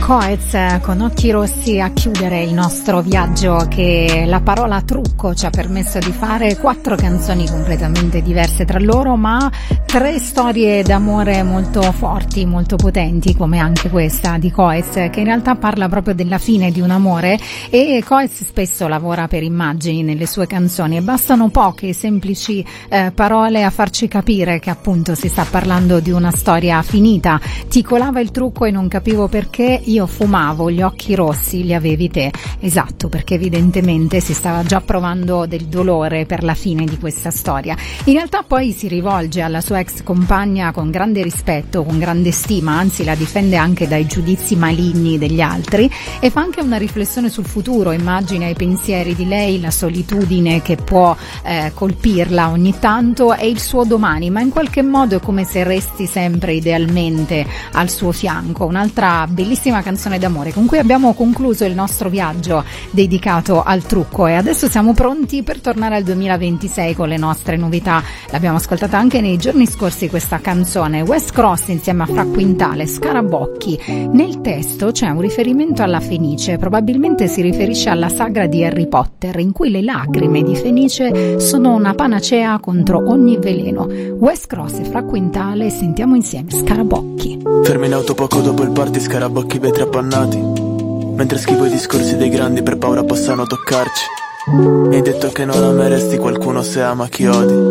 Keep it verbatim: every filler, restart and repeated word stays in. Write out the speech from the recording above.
Coez con Occhi Rossi a chiudere il nostro viaggio che la parola trucco ci ha permesso di fare. Quattro canzoni completamente diverse tra loro, ma tre storie d'amore molto forti, molto potenti, come anche questa di Coez, che in realtà parla proprio della fine di un amore. E Coez spesso lavora per immagini nelle sue canzoni e bastano poche semplici eh, parole a farci capire che appunto si sta parlando di una storia finita. Ti colava il trucco e non capivo perché, io fumavo, gli occhi rossi li avevi te. Esatto, perché evidentemente si stava già provando del dolore per la fine di questa storia. In realtà poi si rivolge alla sua ex compagna con grande rispetto, con grande stima, anzi la difende anche dai giudizi maligni degli altri e fa anche una riflessione sul futuro, immagina i pensieri di lei, la solitudine che può eh, colpirla ogni tanto e il suo domani, ma in qualche modo è come se resti sempre idealmente al suo fianco. Un'altra bellissima canzone d'amore con cui abbiamo concluso il nostro viaggio dedicato al trucco e adesso siamo pronti per tornare al duemilaventisei con le nostre novità. L'abbiamo ascoltata anche nei giorni scorsi questa canzone, West Cross insieme a Fra Quintale, Scarabocchi. Nel testo c'è un riferimento alla Fenice, probabilmente si riferisce alla sagra di Harry Potter in cui le lacrime di Fenice sono una panacea contro ogni veleno. West Cross e Fra Quintale, sentiamo insieme Scarabocchi. Fermi in auto poco dopo il party, scarabocchi vetri appannati, mentre scrivo i discorsi dei grandi per paura possano toccarci. Mi hai detto che non ameresti qualcuno se ama chi odi.